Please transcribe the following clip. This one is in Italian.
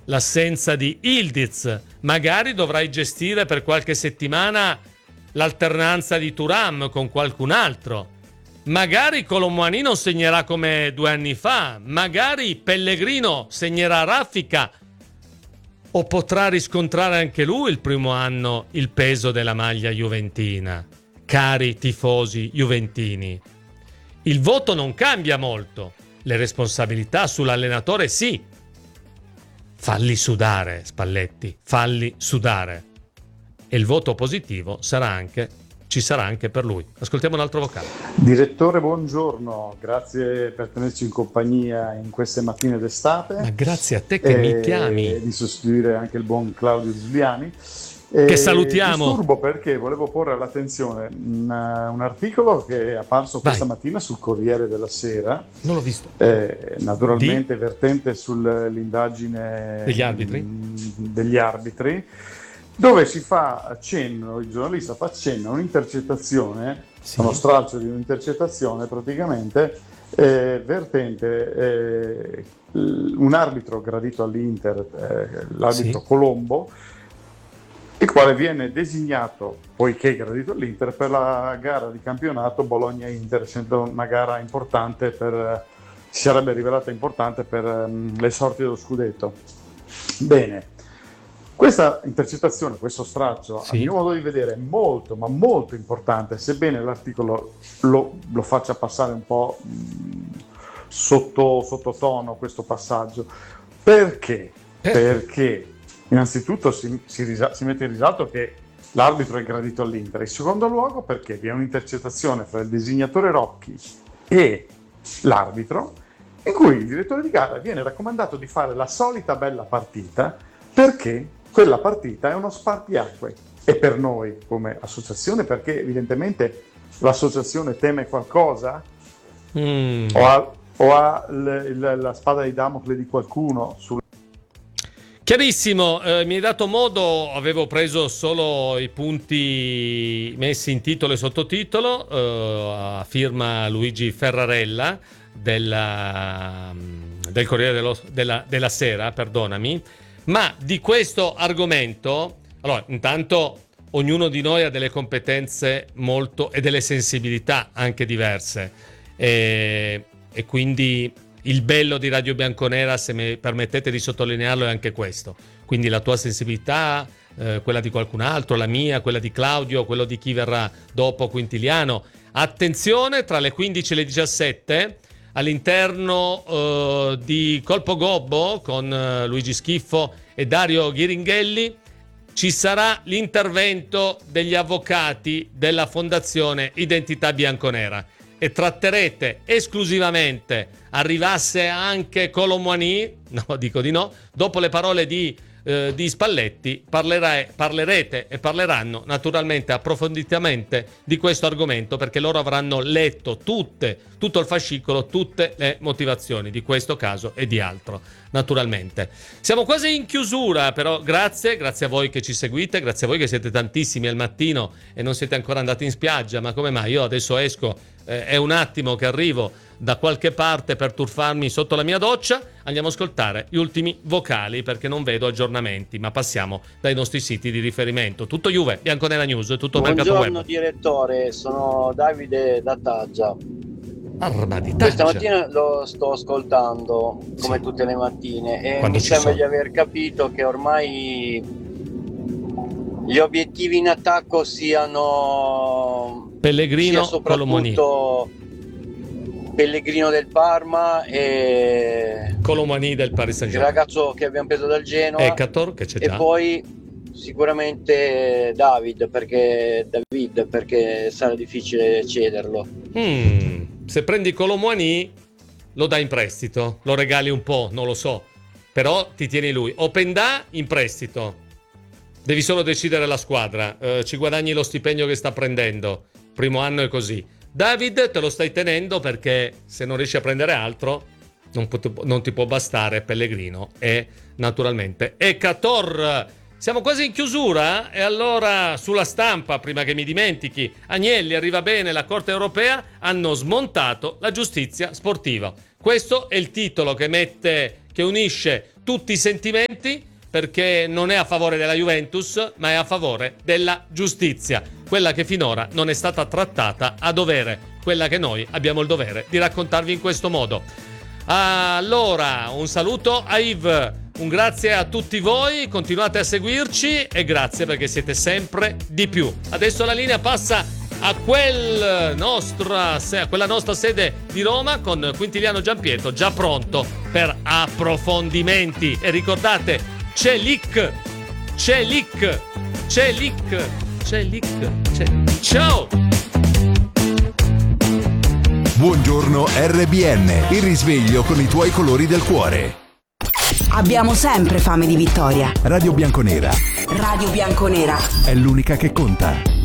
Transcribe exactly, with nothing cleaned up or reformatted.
l'assenza di Yildiz. Magari dovrai gestire per qualche settimana l'alternanza di Thuram con qualcun altro. Magari Kolo Muani non segnerà come due anni fa. Magari Pellegrino segnerà a raffica. O potrà riscontrare anche lui il primo anno il peso della maglia juventina. Cari tifosi juventini, il voto non cambia molto. Le responsabilità sull'allenatore sì. Falli sudare, Spalletti, falli sudare. E il voto positivo sarà anche, ci sarà anche per lui. Ascoltiamo un altro vocale. Direttore, buongiorno, grazie per tenerci in compagnia in queste mattine d'estate. Ma grazie a te che e mi chiami. Di sostituire anche il buon Claudio Giuliani. Che E salutiamo. Disturbo perché volevo porre all'attenzione un, un articolo che è apparso questa Vai. mattina sul Corriere della Sera. Non l'ho visto. Eh, naturalmente Di? vertente sull'indagine Degli arbitri? mh, degli arbitri, dove si fa accenno, il giornalista fa accenno a un'intercettazione, Sì. uno stralcio di un'intercettazione praticamente eh, vertente eh, un arbitro gradito all'Inter, eh, l'arbitro Sì. Colombo, il quale viene designato, poiché gradito all'Inter, per la gara di campionato Bologna-Inter, essendo una gara importante per, si sarebbe rivelata importante per um, le sorti dello scudetto. Bene, questa intercettazione, questo straccio, Sì. a mio modo di vedere, è molto, ma molto importante, sebbene l'articolo lo, lo faccia passare un po' mh, sotto, sottotono questo passaggio. Perché? Perché? Perché innanzitutto si, si, risa- si mette in risalto che l'arbitro è gradito all'Inter. In secondo luogo perché vi è un'intercettazione fra il designatore Rocchi e l'arbitro, in cui il direttore di gara viene raccomandato di fare la solita bella partita, perché quella partita è uno spartiacque. E per noi come associazione, perché evidentemente l'associazione teme qualcosa Mm. o ha, o ha l- l- la spada di Damocle di qualcuno sul Chiarissimo, eh, mi hai dato modo, avevo preso solo i punti messi in titolo e sottotitolo, eh, a firma Luigi Ferrarella della, del Corriere dello- della, della Sera, perdonami, ma di questo argomento, allora intanto ognuno di noi ha delle competenze molto e delle sensibilità anche diverse e, e quindi il bello di Radio Bianconera, se mi permettete di sottolinearlo, è anche questo. Quindi la tua sensibilità, eh, quella di qualcun altro, la mia, quella di Claudio, quello di chi verrà dopo, Quintiliano. Attenzione, tra le quindici e le diciassette, all'interno eh, di Colpo Gobbo, con eh, Luigi Schiffo e Dario Ghiringhelli, ci sarà l'intervento degli avvocati della Fondazione Identità Bianconera. E tratterete esclusivamente, arrivasse anche Kolo Muani, no, dico di no, dopo le parole di, eh, di Spalletti, parlerai, parlerete e parleranno naturalmente approfonditamente di questo argomento, perché loro avranno letto tutte, tutto il fascicolo, tutte le motivazioni di questo caso e di altro, naturalmente. Siamo quasi in chiusura, però grazie, grazie a voi che ci seguite, grazie a voi che siete tantissimi al mattino e non siete ancora andati in spiaggia, ma come mai? Io adesso esco, eh, è un attimo che arrivo da qualche parte per tuffarmi sotto la mia doccia. Andiamo a ascoltare gli ultimi vocali perché non vedo aggiornamenti, ma passiamo dai nostri siti di riferimento. Tutto Juve, Bianconera News, tutto Mercato Web. Buongiorno direttore, sono Davide da Taggia. Arma di Questa Taggia. mattina lo sto ascoltando come Sì. tutte le mattine e Quando mi ci sembra sono. di aver capito che ormai gli obiettivi in attacco siano Pellegrino, sia Kolo Muani. soprattutto Pellegrino del Parma e Kolo Muani del Paris il Saint-Germain. ragazzo che abbiamo preso dal Genoa Ekator, che c'è e già. poi sicuramente David perché, David perché sarà difficile cederlo. Mm, se prendi Kolo Muani lo dai in prestito, lo regali un po', non lo so, però ti tieni lui. Openda in prestito, devi solo decidere la squadra, eh, ci guadagni lo stipendio che sta prendendo, primo anno è così. David te lo stai tenendo perché se non riesci a prendere altro non, pot- non ti può bastare Pellegrino e naturalmente Ekator. Siamo quasi in chiusura e allora sulla Stampa, prima che mi dimentichi, Agnelli arriva bene, la Corte Europea, hanno smontato la giustizia sportiva. Questo è il titolo che mette, che unisce tutti i sentimenti, perché non è a favore della Juventus, ma è a favore della giustizia, quella che finora non è stata trattata a dovere, quella che noi abbiamo il dovere di raccontarvi in questo modo. Allora, un saluto a Yves, un grazie a tutti voi, continuate a seguirci e grazie perché siete sempre di più. Adesso la linea passa a, quel nostra, a quella nostra sede di Roma con Quintiliano Giampietro già pronto per approfondimenti. E ricordate, c'è Lick, c'è Lick, c'è Lick, c'è Lick, c'è... Ciao! Buongiorno R B N, il risveglio con i tuoi colori del cuore. Abbiamo sempre fame di vittoria. Radio Bianconera. Radio Bianconera. È l'unica che conta.